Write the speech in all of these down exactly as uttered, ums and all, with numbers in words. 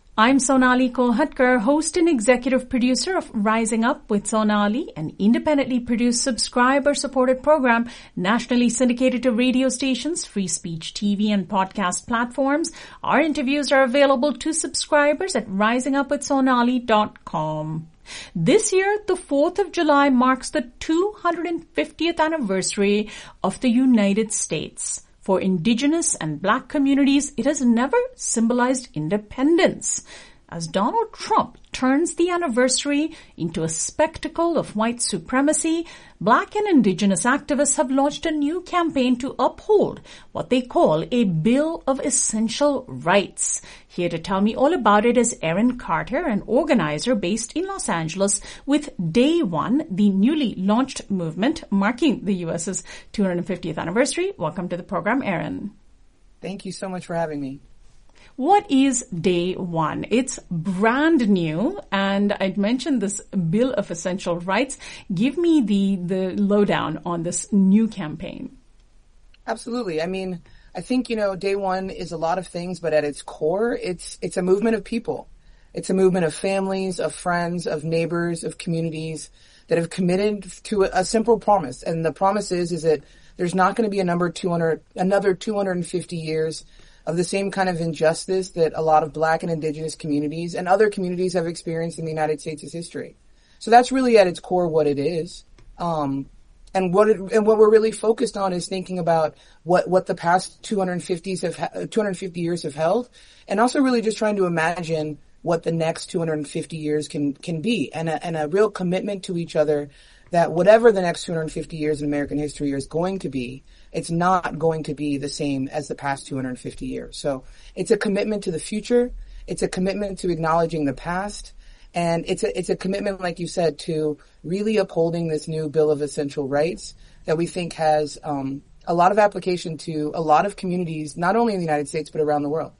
I'm Sonali Kolhatkar, host and executive producer of Rising Up with Sonali, an independently produced subscriber-supported program nationally syndicated to radio stations, free speech T V, and podcast platforms. Our interviews are available to subscribers at rising up with sonali dot com. This year, the fourth of July marks the two hundred fiftieth anniversary of the United States. For Indigenous and Black communities, it has never symbolized independence. As Donald Trump turns the anniversary into a spectacle of white supremacy, Black and Indigenous activists have launched a new campaign to uphold what they call a Bill of Essential Rights. Here to tell me all about it is Erin Carter, an organizer based in Los Angeles with Day One, the newly launched movement marking the U S's two hundred fiftieth anniversary. Welcome to the program, Erin. Thank you so much for having me. What is Day One? It's brand new, and I'd mentioned this Bill of Essential Rights. Give me the, the lowdown on this new campaign. Absolutely. I mean, I think, you know, Day One is a lot of things, but at its core, it's it's a movement of people. It's a movement of families, of friends, of neighbors, of communities that have committed to a, a simple promise. And the promise is, is that there's not going to be a number two hundred, another two hundred fifty years of the same kind of injustice that a lot of Black and Indigenous communities and other communities have experienced in the United States' history. So that's really at its core what it is. Um, and what it, and what we're really focused on is thinking about what, what the past two hundred fifty have, two hundred fifty years have held, and also really just trying to imagine what the next two hundred fifty years can, can be, and a, and a real commitment to each other that whatever the next two hundred fifty years in American history is going to be, it's not going to be the same as the past two hundred fifty years. So it's a commitment to the future. It's a commitment to acknowledging the past. And it's a, it's a commitment, like you said, to really upholding this new Bill of Essential Rights that we think has um, a lot of application to a lot of communities, not only in the United States, but around the world.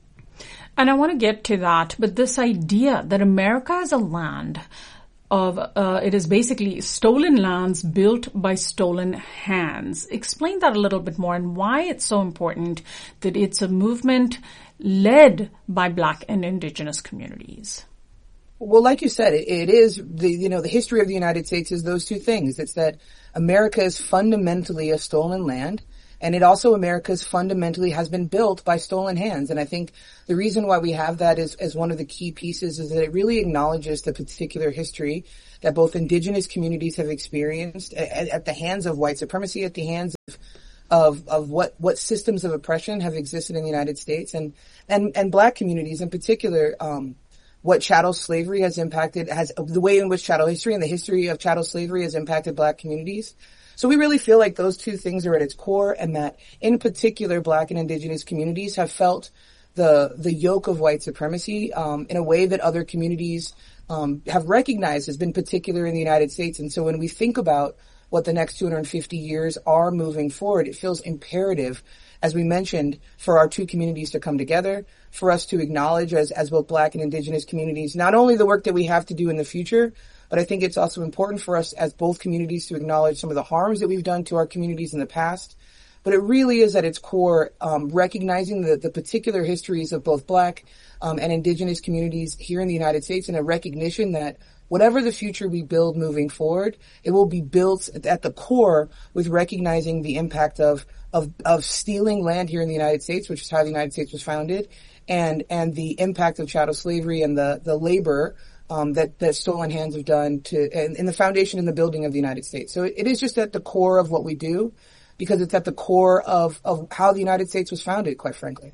And I want to get to that, but this idea that America is a land of, uh, it is basically stolen lands built by stolen hands. Explain that a little bit more and why it's so important that it's a movement led by Black and Indigenous communities. Well, like you said, it, it is the, you know, the history of the United States is those two things. It's that America is fundamentally a stolen land. And it also, America's fundamentally has been built by stolen hands. And I think the reason why we have that is, as one of the key pieces is that it really acknowledges the particular history that both Indigenous communities have experienced at, at the hands of white supremacy, at the hands of, of, of what, what systems of oppression have existed in the United States, and, and, and Black communities in particular, um, what chattel slavery has impacted, has the way in which chattel history and the history of chattel slavery has impacted Black communities. So we really feel like those two things are at its core, and that in particular Black and Indigenous communities have felt the the yoke of white supremacy um, in a way that other communities um, have recognized has been particular in the United States. And so when we think about what the next two hundred fifty years are moving forward, it feels imperative, as we mentioned, for our two communities to come together, for us to acknowledge as, as both Black and Indigenous communities, not only the work that we have to do in the future, but I think it's also important for us as both communities to acknowledge some of the harms that we've done to our communities in the past. But it really is at its core um, recognizing the, the particular histories of both Black um, and Indigenous communities here in the United States, and a recognition that whatever the future we build moving forward, it will be built at the core with recognizing the impact of of of stealing land here in the United States, which is how the United States was founded, and and the impact of chattel slavery and the the labor Um, that, that stolen hands have done to, and, and the foundation and the building of the United States. So it, it is just at the core of what we do, because it's at the core of, of how the United States was founded, quite frankly.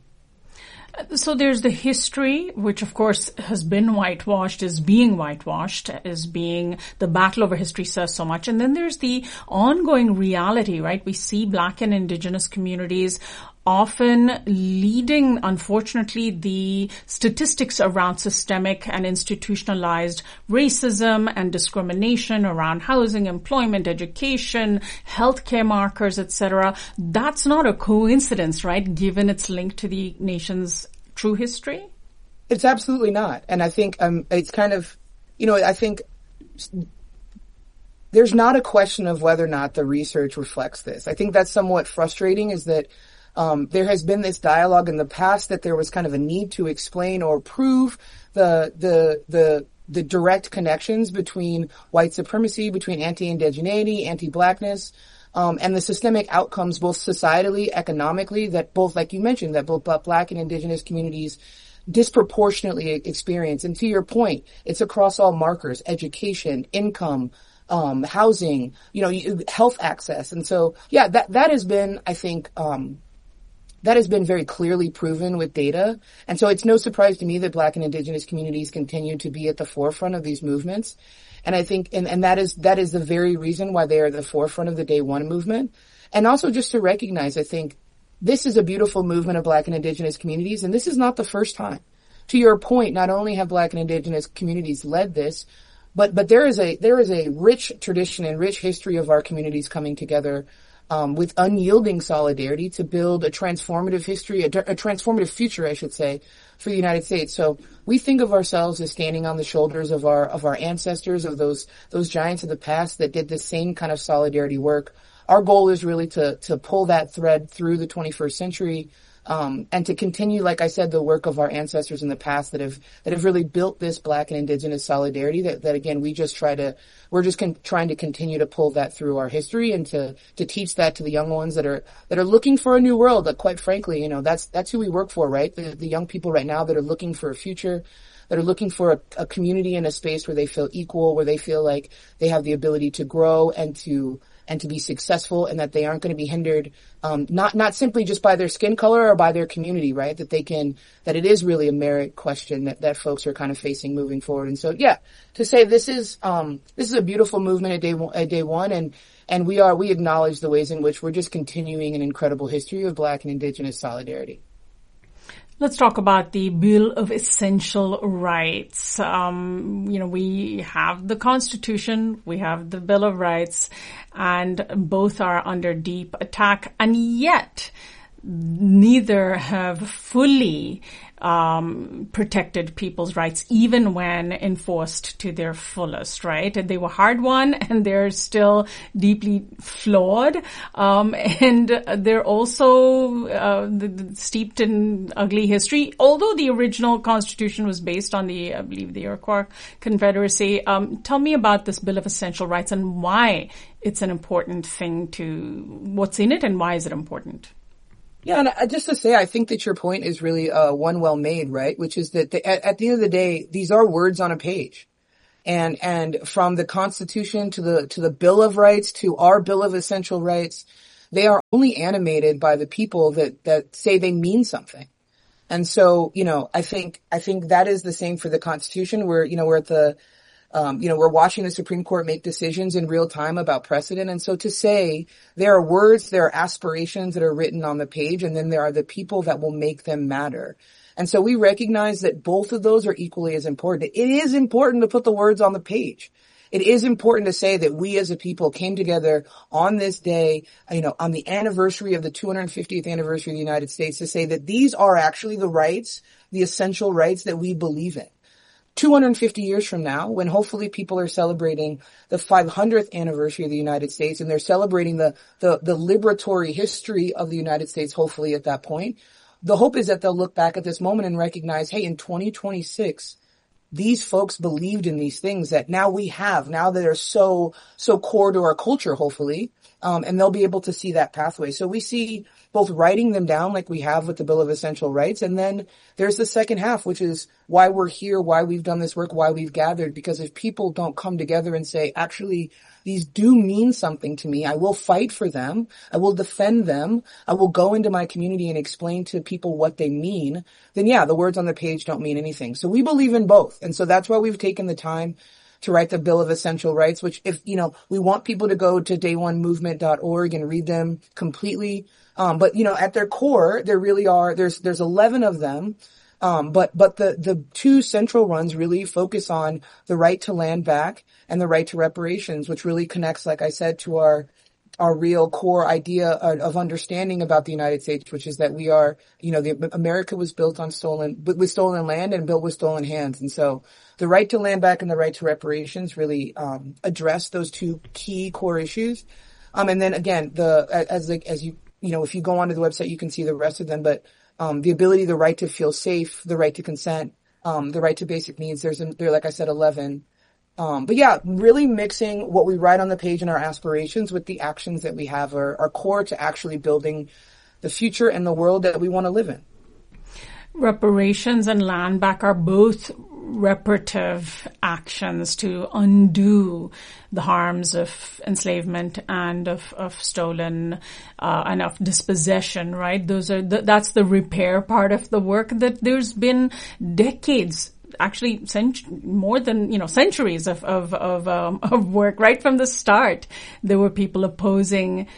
So there's the history, which of course has been whitewashed, is being whitewashed, is being, the battle over history says so much. And then there's the ongoing reality, right? We see Black and Indigenous communities often leading, unfortunately, the statistics around systemic and institutionalized racism and discrimination around housing, employment, education, healthcare markers, et cetera. That's not a coincidence, right, given its link to the nation's true history? It's absolutely not. And I think um, it's kind of, you know, I think there's not a question of whether or not the research reflects this. I think that's somewhat frustrating, is that Um, there has been this dialogue in the past that there was kind of a need to explain or prove the, the, the, the direct connections between white supremacy, between anti-indigeneity, anti-blackness, um, and the systemic outcomes both societally, economically, that both, like you mentioned, that both Black and Indigenous communities disproportionately experience. And to your point, it's across all markers: education, income, um, housing, you know, health access. And so, yeah, that, that has been, I think, um, that has been very clearly proven with data. And so it's no surprise to me that Black and Indigenous communities continue to be at the forefront of these movements. And I think, and, and that is, that is the very reason why they are at the forefront of the Day One movement. And also just to recognize, I think, this is a beautiful movement of Black and Indigenous communities, and this is not the first time. To your point, not only have Black and Indigenous communities led this, but, but there is a, there is a rich tradition and rich history of our communities coming together, um, with unyielding solidarity to build a transformative history, a, a transformative future, I should say, for the United States. So we think of ourselves as standing on the shoulders of our, of our ancestors, of those, those giants of the past that did the same kind of solidarity work. Our goal is really to, to pull that thread through the twenty-first century, um, and to continue, like I said, the work of our ancestors in the past that have, that have really built this Black and Indigenous solidarity that, that again, we just try to, we're just con- trying to continue to pull that through our history and to, to teach that to the young ones that are, that are looking for a new world. That quite frankly, you know, that's, that's who we work for, right? The, the young people right now that are looking for a future, that are looking for a, a community and a space where they feel equal, where they feel like they have the ability to grow and to, and to be successful, and that they aren't going to be hindered, um, not, not simply just by their skin color or by their community, right? That they can, that it is really a merit question that, that folks are kind of facing moving forward. And so, yeah, to say this is, um, this is a beautiful movement at day one, at day one, and, and we are, we acknowledge the ways in which we're just continuing an incredible history of Black and Indigenous solidarity. Let's talk about the Bill of Essential Rights. Um, you know, we have the Constitution, we have the Bill of Rights, and both are under deep attack, and yet neither have fully um protected people's rights, even when enforced to their fullest, right? And they were hard won, and they're still deeply flawed, um and they're also uh, the, the steeped in ugly history. Although the original Constitution was based on the, I believe, the Iroquois Confederacy. Um tell me about this Bill of Essential Rights and why it's an important thing to, what's in it and why is it important? Yeah, and just to say, I think that your point is really uh, one well made, right? Which is that the, at, at the end of the day, these are words on a page, and and from the Constitution to the to the Bill of Rights to our Bill of Essential Rights, they are only animated by the people that that say they mean something. And so, you know, I think I think that is the same for the Constitution. We're you know we're at the Um, you know, we're watching the Supreme Court make decisions in real time about precedent. And so to say there are words, there are aspirations that are written on the page, and then there are the people that will make them matter. And so we recognize that both of those are equally as important. It is important to put the words on the page. It is important to say that we as a people came together on this day, you know, on the anniversary of the two hundred fiftieth anniversary of the United States to say that these are actually the rights, the essential rights that we believe in. two hundred fifty years from now, when hopefully people are celebrating the five hundredth anniversary of the United States, and they're celebrating the, the, the liberatory history of the United States, hopefully at that point, the hope is that they'll look back at this moment and recognize, hey, in twenty twenty-six, these folks believed in these things that now we have, now that are so, so core to our culture, hopefully, um, and they'll be able to see that pathway. So we see both writing them down like we have with the Bill of Essential Rights, and then there's the second half, which is why we're here, why we've done this work, why we've gathered, because if people don't come together and say, actually, these do mean something to me, I will fight for them, I will defend them, I will go into my community and explain to people what they mean, then yeah, the words on the page don't mean anything. So we believe in both. And so that's why we've taken the time to write the Bill of Essential Rights, which if, you know, we want people to go to day one movement dot org and read them completely. Um, but, you know, at their core, there really are, there's, there's eleven of them. Um, but, but the, the two central ones really focus on the right to land back and the right to reparations, which really connects, like I said, to our, our real core idea of understanding about the United States, which is that we are, you know, the, America was built on stolen, with stolen land and built with stolen hands. And so the right to land back and the right to reparations really, um, address those two key core issues. Um, and then again, the, as, like, as you you know, if you go onto the website, you can see the rest of them, but, um, the ability, the right to feel safe, the right to consent, um, the right to basic needs. There's, there, like I said, eleven. Um, but yeah, really mixing what we write on the page and our aspirations with the actions that we have are, are core to actually building the future and the world that we want to live in. Reparations and land back are both reparative actions to undo the harms of enslavement and of, of stolen uh, and of dispossession, right? Those are the, that's the repair part of the work that there's been decades, actually cent- more than, you know, centuries of of of, um, of work right from the start. There were people opposing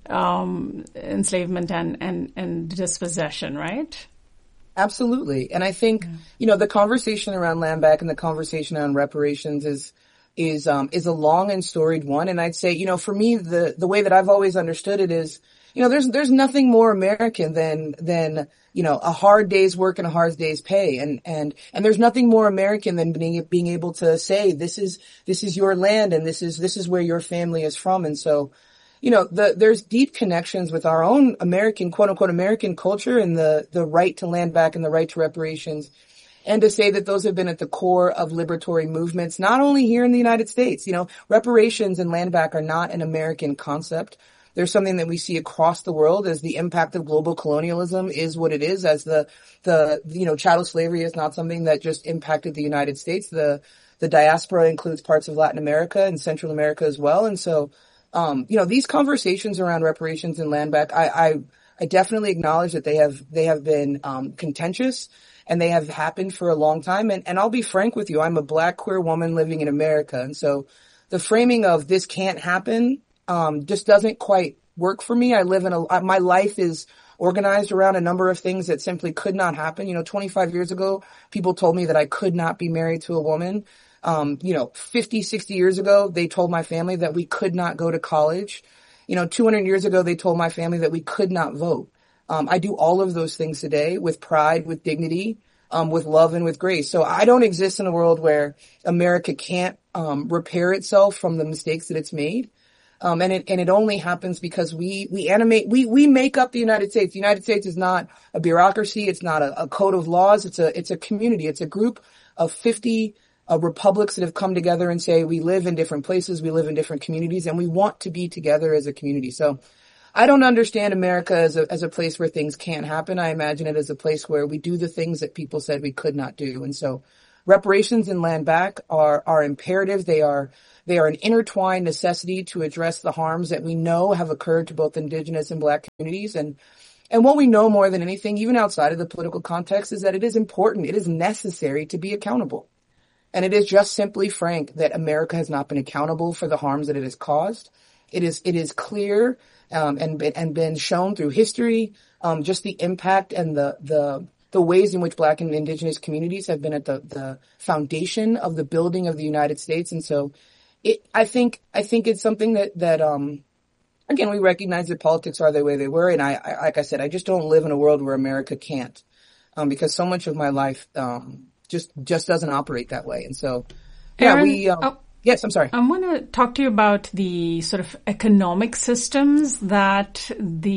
um, enslavement and, and, and dispossession, right? Absolutely. And I think, yeah. you know, the conversation around land back and the conversation around reparations is, is, um, is a long and storied one. And I'd say, you know, for me, the, the way that I've always understood it is, you know, there's, there's nothing more American than, than, you know, a hard day's work and a hard day's pay. And, and, and there's nothing more American than being, being able to say, this is, this is your land and this is, this is where your family is from. And so, you know, the, there's deep connections with our own American, quote unquote, American culture and the, the right to land back and the right to reparations. And to say that those have been at the core of liberatory movements, not only here in the United States. You know, reparations and land back are not an American concept. There's something that we see across the world as the impact of global colonialism is what it is, as the, the, you know, chattel slavery is not something that just impacted the United States. The, the diaspora includes parts of Latin America and Central America as well. And so, Um, you know, these conversations around reparations and land back, I, I, I definitely acknowledge that they have, they have been, um, contentious and they have happened for a long time. And, and I'll be frank with you. I'm a black queer woman living in America. And so the framing of this can't happen, um, just doesn't quite work for me. I live in a, my life is organized around a number of things that simply could not happen. You know, twenty-five years ago, people told me that I could not be married to a woman. Um, you know, fifty, sixty years ago, they told my family that we could not go to college. You know, two hundred years ago, they told my family that we could not vote. Um, I do all of those things today with pride, with dignity, um, with love and with grace. So I don't exist in a world where America can't, um, repair itself from the mistakes that it's made. Um, and it, and it only happens because we, we animate, we, we make up the United States. The United States is not a bureaucracy. It's not a, a code of laws. It's a, it's a community. It's a group of fifty Uh, republics that have come together and say we live in different places, we live in different communities, and we want to be together as a community. So I don't understand America as a, as a place where things can't happen. I imagine it as a place where we do the things that people said we could not do. And so reparations and land back are, are imperative. They are, they are an intertwined necessity to address the harms that we know have occurred to both indigenous and black communities. And, and what we know more than anything, even outside of the political context, is that it is important. It is necessary to be accountable. And it is just simply frank that America has not been accountable for the harms that it has caused. It is, it is clear, um, and, and been shown through history, um, just the impact and the, the, the ways in which black and indigenous communities have been at the, the foundation of the building of the United States. And so it, I think, I think it's something that, that, um, again, we recognize that politics are the way they were. And I, I like I said, I just don't live in a world where America can't, um, because so much of my life, um, just just doesn't operate that way. And so, yeah, Aaron, we, um, oh, yes, I'm sorry. I want to talk to you about the sort of economic systems that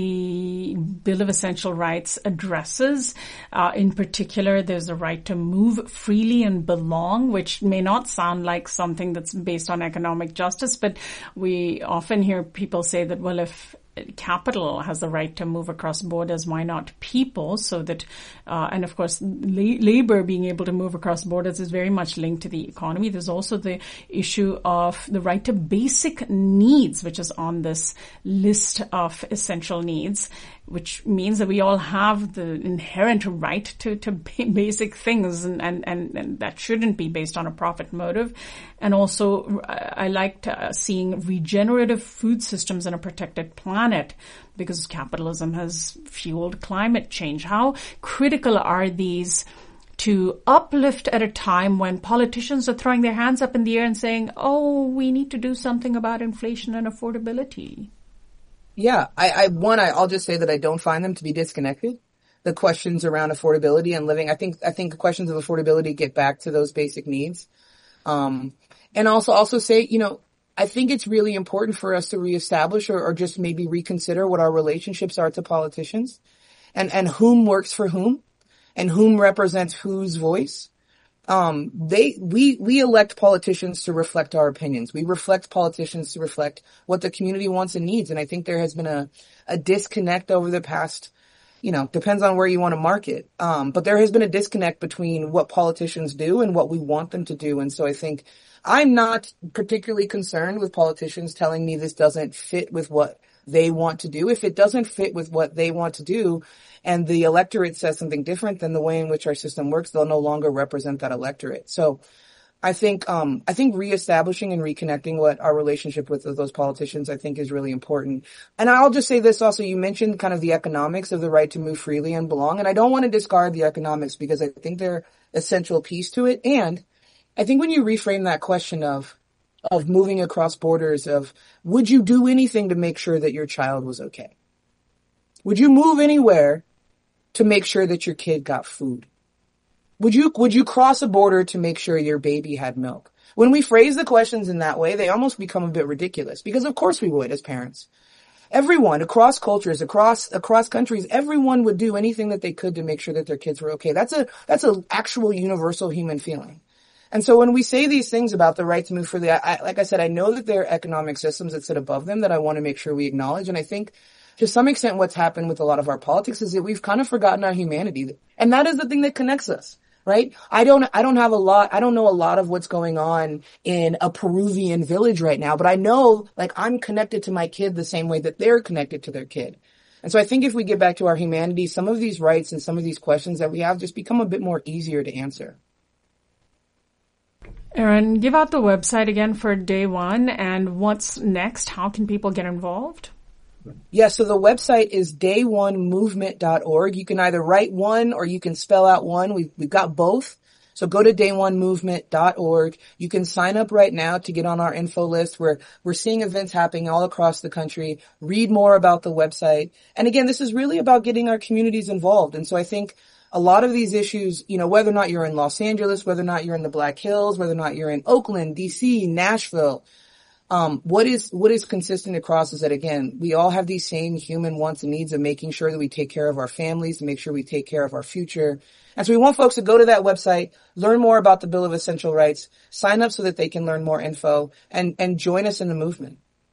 the Bill of Essential Rights addresses. Uh, in particular, there's a right to move freely and belong, which may not sound like something that's based on economic justice, but we often hear people say that, well, if capital has the right to move across borders, why not people? So that, uh, and of course, la- labor being able to move across borders is very much linked to the economy. There's also the issue of the right to basic needs, which is on this list of essential needs, which means that we all have the inherent right to, to basic things, and, and, and, and that shouldn't be based on a profit motive. And also, I liked uh, seeing regenerative food systems in a protected planet, because capitalism has fueled climate change. How critical are these to uplift at a time when politicians are throwing their hands up in the air and saying, oh, we need to do something about inflation and affordability? Yeah, I, I, one, I, I'll just say that I don't find them to be disconnected. The questions around affordability and living, I think, I think the questions of affordability get back to those basic needs. Um, and also, also say, you know, I think it's really important for us to reestablish or, or just maybe reconsider what our relationships are to politicians and, and whom works for whom and whom represents whose voice. Um, they, we, we elect politicians to reflect our opinions. We reflect politicians to reflect what the community wants and needs. And I think there has been a, a disconnect over the past, you know, depends on where you want to mark it. Um, but there has been a disconnect between what politicians do and what we want them to do. And so I think I'm not particularly concerned with politicians telling me this doesn't fit with what they want to do. If it doesn't fit with what they want to do and the electorate says something different than the way in which our system works, they'll no longer represent that electorate. So I think, um, I think reestablishing and reconnecting what our relationship with those politicians, I think, is really important. And I'll just say this also, you mentioned kind of the economics of the right to move freely and belong. And I don't want to discard the economics because I think they're an essential piece to it. And I think when you reframe that question of, of moving across borders, of would you do anything to make sure that your child was okay? Would you move anywhere to make sure that your kid got food? Would you, would you cross a border to make sure your baby had milk? When we phrase the questions in that way, they almost become a bit ridiculous because of course we would as parents. Everyone across cultures, across, across countries, everyone would do anything that they could to make sure that their kids were okay. That's a, that's an actual universal human feeling. And so when we say these things about the right to move freely, I, I, like I said, I know that there are economic systems that sit above them that I want to make sure we acknowledge. And I think to some extent what's happened with a lot of our politics is that we've kind of forgotten our humanity. And that is the thing that connects us, right? I don't, I don't have a lot, I don't know a lot of what's going on in a Peruvian village right now, but I know, like, I'm connected to my kid the same way that they're connected to their kid. And so I think if we get back to our humanity, some of these rights and some of these questions that we have just become a bit more easier to answer. Erin, give out the website again for day one and what's next. How can people get involved? Yeah, so the website is day one movement dot org. You can either write one or you can spell out one. We've, we've got both. So go to day one movement dot org. You can sign up right now to get on our info list where we're seeing events happening all across the country. Read more about the website. And again, this is really about getting our communities involved. And so I think a lot of these issues, you know, whether or not you're in Los Angeles, whether or not you're in the Black Hills, whether or not you're in Oakland, D C, Nashville, um, what is, what is consistent across is that, again, we all have these same human wants and needs of making sure that we take care of our families, to make sure we take care of our future. And so we want folks to go to that website, learn more about the Bill of Essential Rights, sign up so that they can learn more info and, and join us in the movement.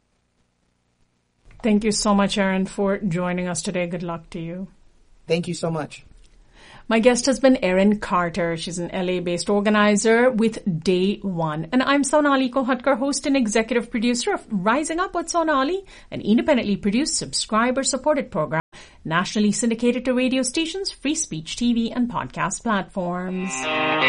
Thank you so much, Erin, for joining us today. Good luck to you. Thank you so much. My guest has been Erin Carter. She's an L A-based organizer with Day One. And I'm Sonali Kolhatkar, host and executive producer of Rising Up with Sonali, an independently produced, subscriber-supported program, nationally syndicated to radio stations, free speech T V, and podcast platforms.